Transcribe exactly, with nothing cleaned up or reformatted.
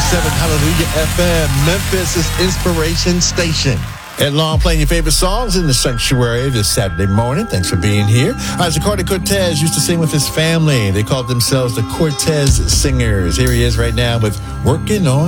seven Hallelujah F M, Memphis' inspiration station. Ed Long playing your favorite songs in the sanctuary this Saturday morning. Thanks for being here. Isaac Carter Cortez used to sing with his family. They called themselves the Cortez Singers. Here he is right now with Working on